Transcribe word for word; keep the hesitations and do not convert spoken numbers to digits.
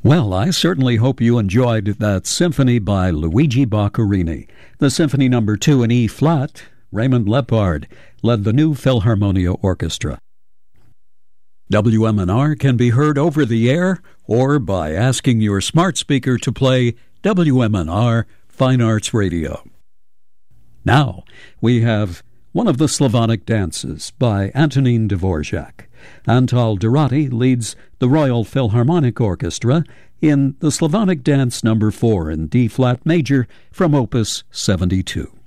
Well, I certainly hope you enjoyed that symphony by Luigi Boccherini. The Symphony Number two in E-flat, Raymond Lepard led the New Philharmonia Orchestra. W M N R can be heard over the air or by asking your smart speaker to play W M N R Fine Arts Radio. Now, we have one of the Slavonic dances by Antonin Dvorak. Antal Dorati leads the Royal Philharmonic Orchestra in the Slavonic Dance Number four in D-flat major from Opus seventy-two.